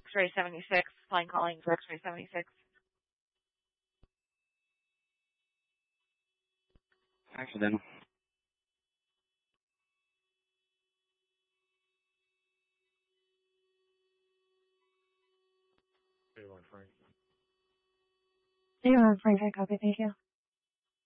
X-ray 76, flying calling for X-ray 76. Accidental. Frank, I copy, thank you.